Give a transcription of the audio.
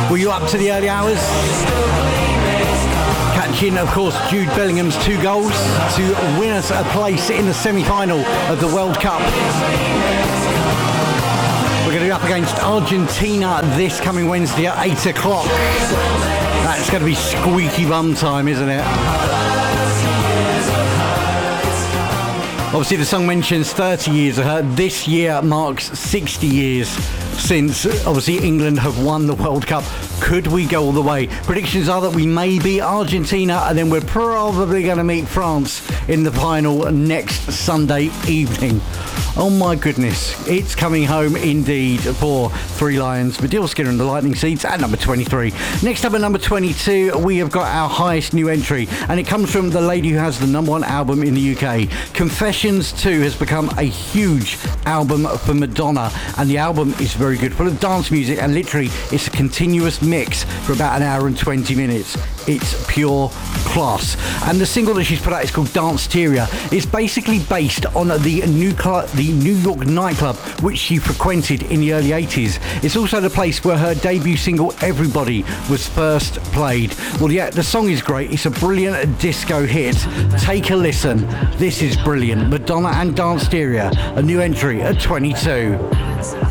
Were you up to the early hours? Catching, of course, Jude Bellingham's 2 goals to win us a place in the semi-final of the World Cup. We're going to be up against Argentina this coming Wednesday at 8 o'clock. That's going to be squeaky bum time, isn't it? Obviously, the song mentions 30 years of her. This year marks 60 years since, obviously, England have won the World Cup. Could we go all the way? Predictions are that we may beat Argentina, and then we're probably going to meet France in the final next Sunday evening. Oh my goodness, it's coming home indeed for Three Lions. Baddiel Skinner and the Lightning Seeds at number 23. Next up at number 22, we have got our highest new entry, and it comes from the lady who has the #1 album in the UK. Confessions 2 has become a huge album for Madonna, and the album is very good, full of dance music, and literally it's a continuous mix for about an hour and 20 minutes. It's pure class. And the single that she's put out is called Danceteria. It's basically based on the New York nightclub which she frequented in the early 80s. It's also the place where her debut single Everybody was first played. Well, yeah, the song is great. It's a brilliant disco hit. Take a listen. This is brilliant. Madonna and Danceteria, a new entry at 22.